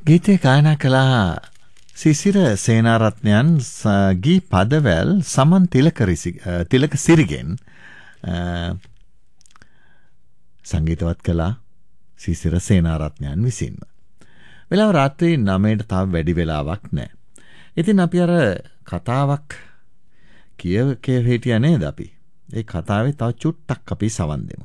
ගීතේ ගායනා කළා සිසිර සේනාරත්නයන් ගී පදවැල් සමන් තිලක සිරිගෙන් සංගීතවත් කළා සිසිර සේනාරත්නයන් විසින්ම. වෙලාව රාත්‍රී 9ට තව වැඩි වෙලාවක් නැහැ. ඉතින් අපි අර කතාවක් කියව හිටියා නේද අපි? ඒ කතාවේ තව චුට්ටක් අපි සවන් දෙමු.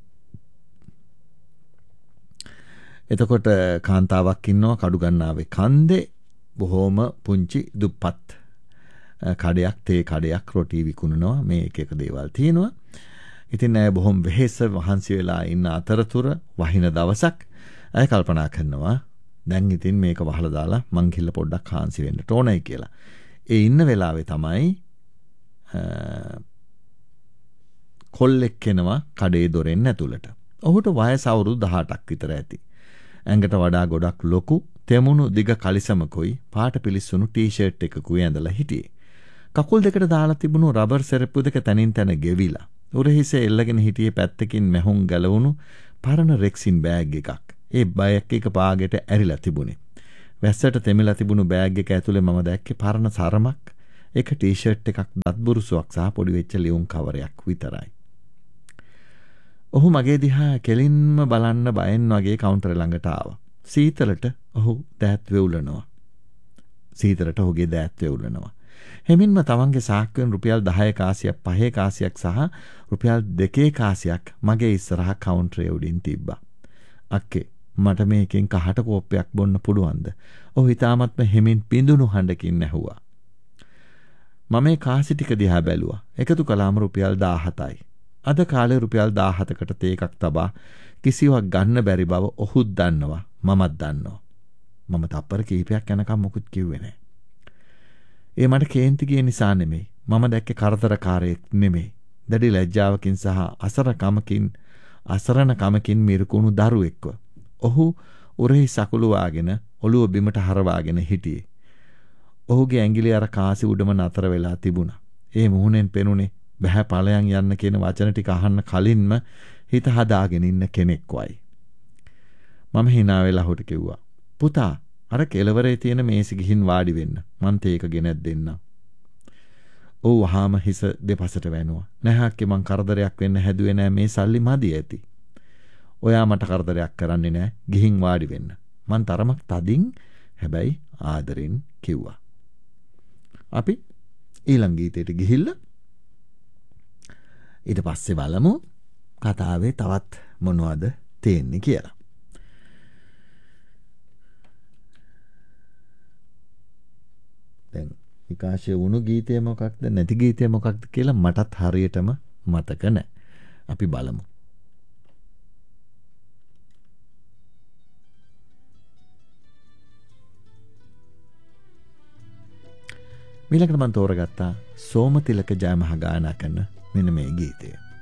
එතකොට කාන්තාවක් ඉන්නවා කඩුගන්නාවේ කන්දේ බොහොම පුංචි දුප්පත් කඩයක් තේ කඩයක් රොටි විකුණනවා මේ එක දේවල් තියෙනවා. ඉතින් ඇය බොහොම වෙහෙස වහන්සි වෙලා ඉන්න අතරතුර වහින දවසක් ඇය කල්පනා කරනවා දැන් ඉතින් මේක වහලා දාලා මං ගිහලා පොඩ්ඩක් හාන්සි වෙන්න ඕනයි කියලා. ඒ ඉන්න වෙලාවේ තමයි කොල්ලෙක් කෙනවා කඩේ දොරෙන් ඇතුළට. ඔහුට වයස අවුරුදු 18ක් විතර ඇති. ඇඟට වඩා ගොඩක් ලොකු තෙමුණු දිග කලිසමකුයි පාට පිලිස්සුණු ටී-ෂර්ට් එකකුයි ඇඳලා හිටියේ. කකුල් දෙකට දාලා තිබුණු රබර් සෙරප්පු දෙක තනින් තන ගෙවිලා. උරහිසේ එල්ලගෙන හිටියේ පැත්තකින් මැහුම් ගලවුණු පරණ රෙක්සින් බෑග් එකක්. ඒ බෑග් එක පාගෙට ඇරිලා තිබුණේ. වැස්සට තෙමිලා තිබුණු බෑග් එක ඇතුලේ මම දැක්කේ පරණ සරමක්, එක ටී-ෂර්ට් එකක්, දත්බුරුසුවක් සහ පොඩි වෙච්ච ලියුම් කවරයක් විතරයි. ඔහු මගේ දිහා කෙලින්ම බලන්න බයෙන් වගේ කවුන්ටර් ළඟට ආවා. සීතලට ඔහු දෑත් වෙවුලනවා. ඔහුගේ දෑත් වෙවුලනවා. හෙමින්ම තමන්ගේ සාක්කුවෙන් රුපියල් 10 කාසියක් 5 කාසියක් සහ රුපියල් 2 කාසියක් මගේ ඉස්සරහා කවුන්ටරේ උඩින් තිබ්බා. අක්කේ මට මේකෙන් කහට කෝප්පයක් බොන්න පුළුවන්ද? ඔහු හිතාමත්ම හෙමින් පිඳුණු හඬකින් ඇහුවා. මම මේ කාසි ටික දිහා බැලුවා. එකතු කළාම රුපියල් 17යි. අද කාලේ රුපියල් 17කට තේ එකක් තබා කිසිවක් ගන්න බැරි බව ඔහුත් දන්නවා මමත් දන්නවා. මම තප්පර කීපයක් යනකම් මොකුත් කිව්වේ නැහැ. ඒ මට කේන්ති ගිය නිසා නෙමෙයි. මම දැක්කේ කරදරකාරයෙක් නෙමෙයි. දැඩි ලැජ්ජාවකින් සහ අසරණකමකින් මිරිකුණු දරුවෙක්ව. ඔහු උරෙහි සකුළු වාගෙන ඔළුව බිමට හරවාගෙන හිටියේ. ඔහුගේ ඇඟිලි අර කාසි උඩම නතර වෙලා තිබුණා. ඒ මුහුණෙන් පෙනුනේ බෑ ඵලයන් යන්න කියන වචන ටික අහන්න කලින්ම හිත හදාගෙන ඉන්න කෙනෙක් වයි. මම hina වෙලා හොට කිව්වා. පුතා අර කෙළවරේ තියෙන මේසෙ ගිහින් වාඩි වෙන්න. මං තේක ගෙනත් දෙන්නම්. ඔව් වහාම හිස දෙපසට වැනුවා. නැහක්කේ මං කරදරයක් වෙන්න හැදුවේ නෑ මේ සල්ලි මදි ඇති. ඔයා මට කරදරයක් කරන්නේ නෑ. ගිහින් වාඩි වෙන්න. මං තරමක් තදින් හැබැයි ආදරෙන් කිව්වා. අපි ඊළඟ ගීතයට ගිහිල්ලා ඊට පස්සේ බලමු කතාවේ තවත් මොනවද තියෙන්නේ කියලා. දැන් විකාශය වුණු ගීතය මොකක්ද නැති ගීතය මොකක්ද කියලා මටත් හරියටම මතක නැහැ. අපි බලමු. ඊළඟට මම තෝරගත්තා සෝමතිලක ජයමහා ගායනා කරන මෙන්න මේ ගීතය.